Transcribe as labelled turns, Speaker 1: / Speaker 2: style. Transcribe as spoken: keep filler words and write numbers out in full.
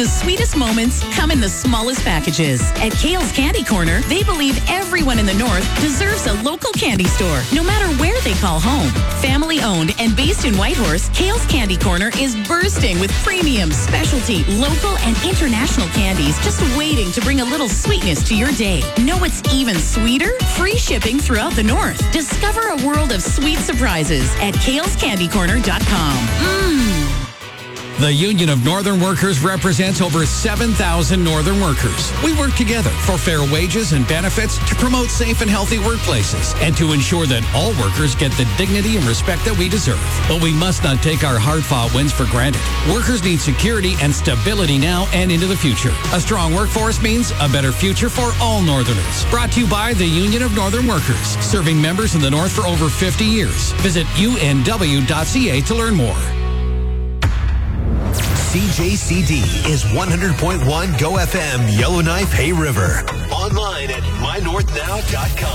Speaker 1: the sweetest moments come in the smallest packages. At Kale's Candy Corner, they believe everyone in the North deserves a local candy store, no matter where they call home. Family owned and based in Whitehorse, Kale's Candy Corner is bursting with premium, specialty, local, and international candies just waiting to bring a little sweetness to your day. Know what's even sweeter? Free shipping throughout the North. Discover a world of sweet surprises at kales candy corner dot com. Mmm.
Speaker 2: The Union of Northern Workers represents over seven thousand Northern workers. We work together for fair wages and benefits to promote safe and healthy workplaces and to ensure that all workers get the dignity and respect that we deserve. But we must not take our hard-fought wins for granted. Workers need security and stability now and into the future. A strong workforce means a better future for all Northerners. Brought to you by the Union of Northern Workers, serving members in the North for over fifty years. Visit U N W dot C A to learn more.
Speaker 3: C J C D is one hundred point one Go F M, Yellowknife, Hay River. Online at my north now dot com.